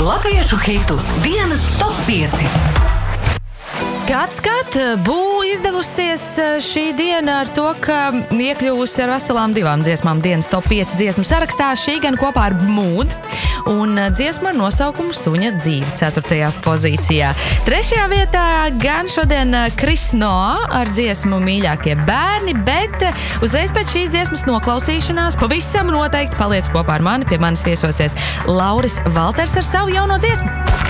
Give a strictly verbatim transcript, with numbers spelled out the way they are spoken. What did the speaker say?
latviešu hitu dienas top pieci. Skat, skat, bū izdevusies šī diena ar to, ka iekļuvusi ar veselām divām dziesmām dienas top pieci dziesmu sarakstā. Šī gan kopā ar Mood un dziesma ar nosaukumu Suņa dzīve ceturtajā pozīcijā. Trešajā vietā gan šodien Kris Noa ar dziesmu Mīļākie bērni, bet uzreiz pēc šīs dziesmas noklausīšanās pavisam noteikti paliec kopā ar mani. Pie manis viesosies Lauris Valters ar savu jauno dziesmu.